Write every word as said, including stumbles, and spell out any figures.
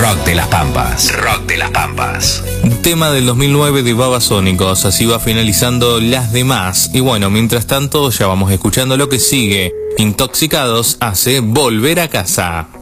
Rock de las Pampas. Rock de las Pampas. Tema del dos mil nueve de Babasónicos. Así va finalizando las demás. Y bueno, mientras tanto ya vamos escuchando lo que sigue. Intoxicados hace Volver a Casa.